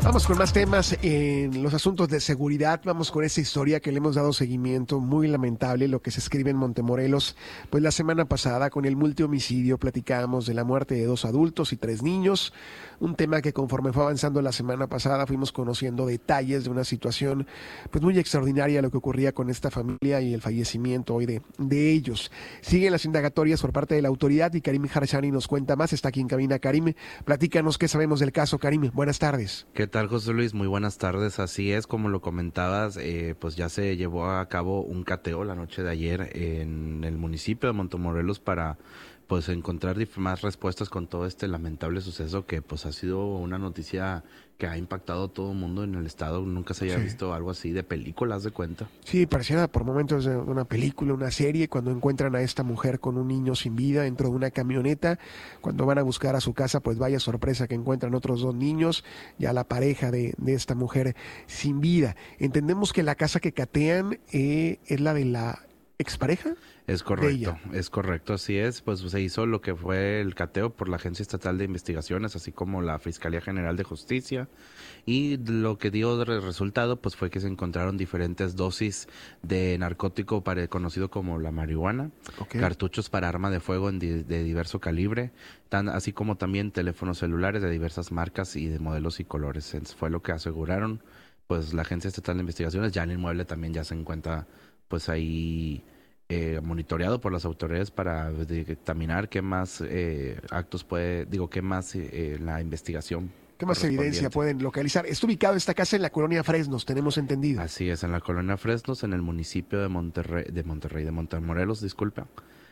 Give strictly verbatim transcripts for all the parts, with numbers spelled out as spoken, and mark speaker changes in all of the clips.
Speaker 1: Vamos con más temas en los asuntos de seguridad. Vamos con esa historia que le hemos dado seguimiento, muy lamentable, lo que se escribe en Montemorelos. Pues la semana pasada, con el multihomicidio, platicábamos de la muerte de dos adultos y tres niños. Un tema que conforme fue avanzando la semana pasada, fuimos conociendo detalles de una situación pues muy extraordinaria, lo que ocurría con esta familia y el fallecimiento hoy de, de ellos. Siguen las indagatorias por parte de la autoridad y Karim Harshani nos cuenta más. Está aquí en cabina Karim. Platícanos qué sabemos del caso, Karim. Buenas tardes.
Speaker 2: ¿Qué tal, José Luis? Muy buenas tardes. Así es, como lo comentabas, eh, pues ya se llevó a cabo un cateo la noche de ayer en el municipio de Montemorelos para pues encontrar más respuestas con todo este lamentable suceso que pues ha sido una noticia que ha impactado a todo el mundo en el estado. Nunca se había sí. visto algo así de película, haz de cuenta.
Speaker 1: Sí, pareciera por momentos de una película, una serie, cuando encuentran a esta mujer con un niño sin vida dentro de una camioneta. Cuando van a buscar a su casa, pues vaya sorpresa que encuentran otros dos niños, ya la pareja de, de esta mujer sin vida. Entendemos que la casa que catean eh, es la de la expareja.
Speaker 2: Es correcto, es correcto, así es. Pues se hizo lo que fue el cateo por la Agencia Estatal de Investigaciones, así como la Fiscalía General de Justicia, y lo que dio de resultado pues fue que se encontraron diferentes dosis de narcótico para, conocido como la marihuana, okay. cartuchos para arma de fuego en di, de diverso calibre, tan, así como también teléfonos celulares de diversas marcas y de modelos y colores. Es, fue lo que aseguraron pues la Agencia Estatal de Investigaciones. Ya el inmueble también ya se encuentra pues ahí Eh, monitoreado por las autoridades para dictaminar qué más eh, actos puede, digo, qué más eh, la investigación.
Speaker 1: ¿Qué más evidencia pueden localizar? Está ubicado esta casa en la colonia Fresnos, tenemos entendido.
Speaker 2: Así es, en la colonia Fresnos, en el municipio de Monterrey, de Monterrey, de Montemorelos, disculpa.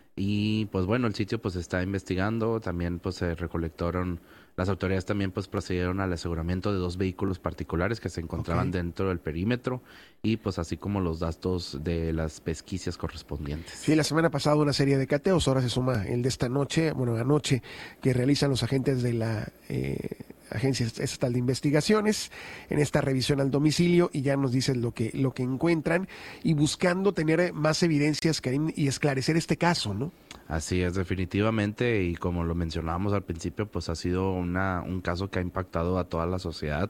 Speaker 2: Y pues bueno, el sitio pues está investigando, también pues se recolectaron, las autoridades también pues procedieron al aseguramiento de dos vehículos particulares que se encontraban okay. dentro del perímetro y pues así como los datos de las pesquisas correspondientes.
Speaker 1: Sí, la semana pasada una serie de cateos, ahora se suma el de esta noche, bueno, anoche, que realizan los agentes de la eh, Agencia Estatal de Investigaciones en esta revisión al domicilio y ya nos dicen lo que, lo que encuentran y buscando tener más evidencias, Karim, y esclarecer este caso, ¿no?
Speaker 2: Así es, definitivamente, y como lo mencionábamos al principio, pues ha sido una un caso que ha impactado a toda la sociedad.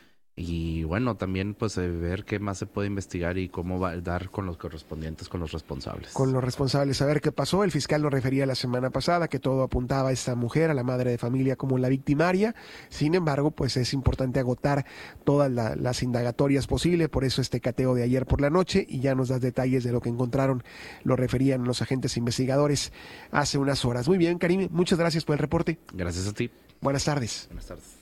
Speaker 2: Y bueno, también pues eh, ver qué más se puede investigar y cómo va a dar con los correspondientes, con los responsables.
Speaker 1: Con los responsables, a ver qué pasó. El fiscal nos refería la semana pasada que todo apuntaba a esta mujer, a la madre de familia, como la victimaria. Sin embargo, pues es importante agotar todas la, las indagatorias posibles, por eso este cateo de ayer por la noche, y ya nos das detalles de lo que encontraron, lo referían los agentes investigadores hace unas horas. Muy bien, Karim, muchas gracias por el reporte.
Speaker 2: Gracias a ti.
Speaker 1: Buenas tardes.
Speaker 2: Buenas tardes.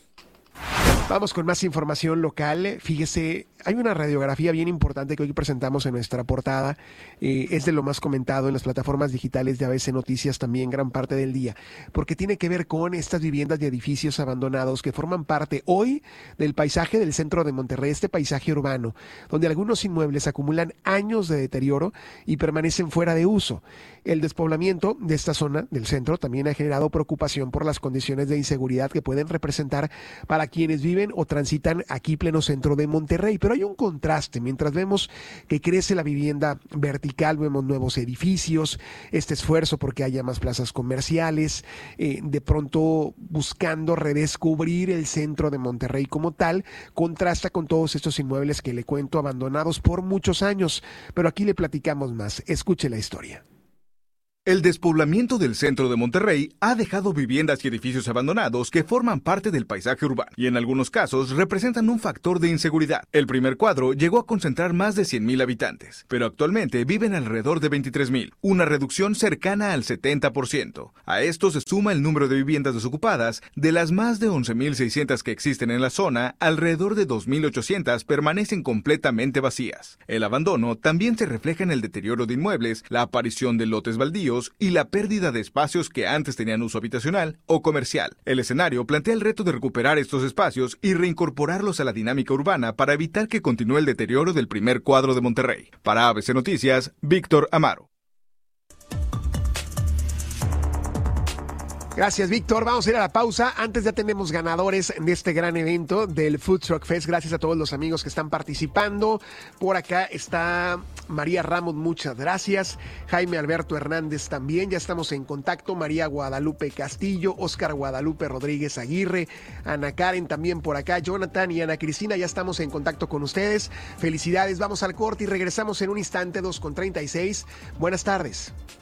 Speaker 1: Vamos con más información local. Fíjese, hay una radiografía bien importante que hoy presentamos en nuestra portada. Eh, es de lo más comentado en las plataformas digitales de A B C Noticias también gran parte del día, porque tiene que ver con estas viviendas y edificios abandonados que forman parte hoy del paisaje del centro de Monterrey, este paisaje urbano, donde algunos inmuebles acumulan años de deterioro y permanecen fuera de uso. El despoblamiento de esta zona del centro también ha generado preocupación por las condiciones de inseguridad que pueden representar para quienes viven o transitan aquí pleno centro de Monterrey. Pero hay un contraste, mientras vemos que crece la vivienda vertical, vemos nuevos edificios, este esfuerzo porque haya más plazas comerciales, eh, de pronto buscando redescubrir el centro de Monterrey como tal, contrasta con todos estos inmuebles que le cuento abandonados por muchos años, pero aquí le platicamos más. Escuche la historia.
Speaker 3: El despoblamiento del centro de Monterrey ha dejado viviendas y edificios abandonados que forman parte del paisaje urbano y en algunos casos representan un factor de inseguridad. El primer cuadro llegó a concentrar más de cien mil habitantes, pero actualmente viven alrededor de veintitrés mil, una reducción cercana al setenta por ciento. A esto se suma el número de viviendas desocupadas. De las más de once mil seiscientas que existen en la zona, alrededor de dos mil ochocientas permanecen completamente vacías. El abandono también se refleja en el deterioro de inmuebles, la aparición de lotes baldíos y la pérdida de espacios que antes tenían uso habitacional o comercial. El escenario plantea el reto de recuperar estos espacios y reincorporarlos a la dinámica urbana para evitar que continúe el deterioro del primer cuadro de Monterrey. Para A B C Noticias, Víctor Amaro.
Speaker 1: Gracias, Víctor. Vamos a ir a la pausa. Antes ya tenemos ganadores de este gran evento del Food Truck Fest. Gracias a todos los amigos que están participando. Por acá está María Ramos, muchas gracias. Jaime Alberto Hernández también, ya estamos en contacto. María Guadalupe Castillo, Óscar Guadalupe Rodríguez Aguirre, Ana Karen también por acá, Jonathan y Ana Cristina, ya estamos en contacto con ustedes. Felicidades, vamos al corte y regresamos en un instante, dos con treinta y seis. Buenas tardes.